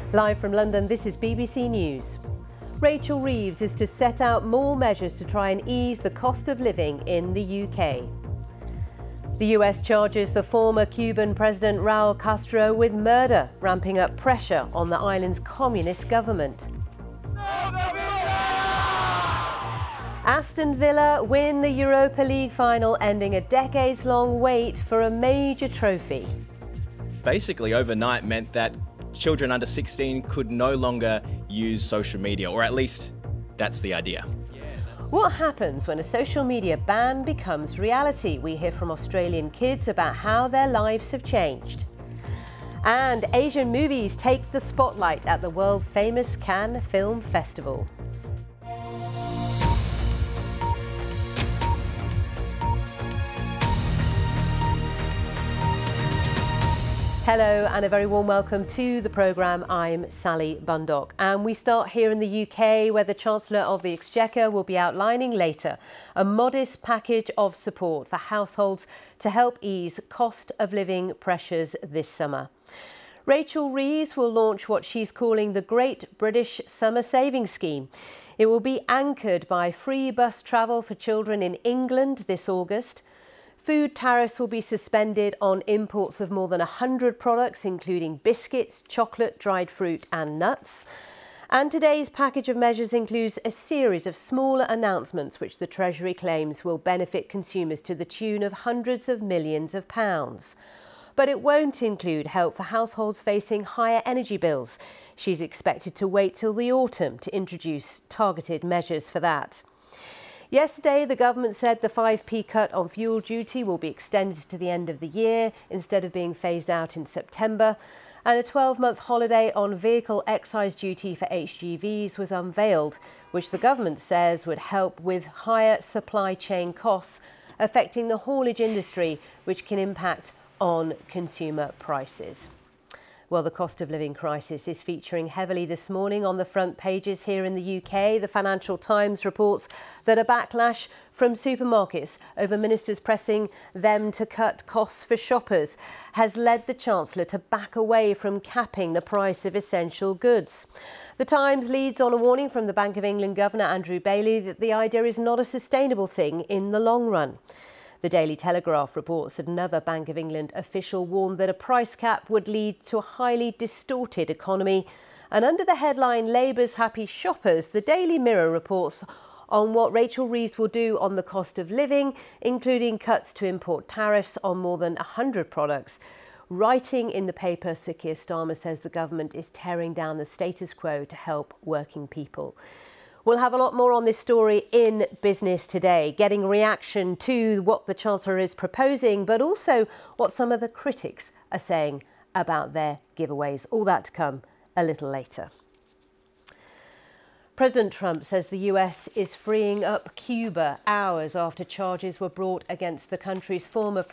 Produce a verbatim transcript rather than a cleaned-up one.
Live from London, this is B B C News. Rachel Reeves is to set out more measures to try and ease the cost of living in the U K. The U S charges the former Cuban President Raul Castro with murder, ramping up pressure on the island's communist government. Aston Villa win the Europa League final, ending a decades-long wait for a major trophy. Basically, overnight meant that children under sixteen could no longer use social media, or at least that's the idea. What happens when a social media ban becomes reality? We hear from Australian kids about how their lives have changed. And Asian movies take the spotlight at the world-famous Cannes Film Festival. Hello and a very warm welcome to the programme. I'm Sally Bundock, and we start here in the U K, where the Chancellor of the Exchequer will be outlining later a modest package of support for households to help ease cost of living pressures this summer. Rachel Reeves will launch what she's calling the Great British Summer Savings Scheme. It will be anchored by free bus travel for children in England this August. Food tariffs will be suspended on imports of more than one hundred products, including biscuits, chocolate, dried fruit and nuts. And today's package of measures includes a series of smaller announcements which the Treasury claims will benefit consumers to the tune of hundreds of millions of pounds. But it won't include help for households facing higher energy bills. She's expected to wait till the autumn to introduce targeted measures for that. Yesterday, the government said the five p cut on fuel duty will be extended to the end of the year instead of being phased out in September. And a twelve-month holiday on vehicle excise duty for H G Vs was unveiled, which the government says would help with higher supply chain costs affecting the haulage industry, which can impact on consumer prices. Well, the cost of living crisis is featuring heavily this morning on the front pages here in the U K. The Financial Times reports that a backlash from supermarkets over ministers pressing them to cut costs for shoppers has led the Chancellor to back away from capping the price of essential goods. The Times leads on a warning from the Bank of England Governor Andrew Bailey that the idea is not a sustainable thing in the long run. The Daily Telegraph reports that another Bank of England official warned that a price cap would lead to a highly distorted economy. And under the headline Labour's Happy Shoppers, the Daily Mirror reports on what Rachel Reeves will do on the cost of living, including cuts to import tariffs on more than one hundred products. Writing in the paper, Sir Keir Starmer says the government is tearing down the status quo to help working people. We'll have a lot more on this story in Business Today, getting a reaction to what the Chancellor is proposing, but also what some of the critics are saying about their giveaways. All that to come a little later. President Trump says the U S is freeing up Cuba hours after charges were brought against the country's former